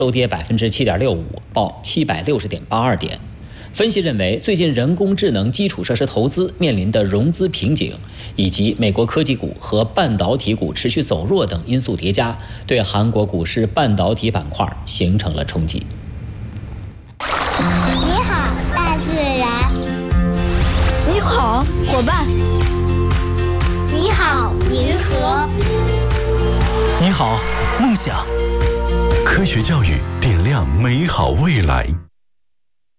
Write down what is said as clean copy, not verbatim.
收跌7.65%，报760.82点。分析认为，最近人工智能基础设施投资面临的融资瓶颈，以及美国科技股和半导体股持续走弱等因素叠加，对韩国股市半导体板块形成了冲击。 你好，大自然。 你好，伙伴。 你好，银河。 你好，梦想。 科学教育点亮美好未来。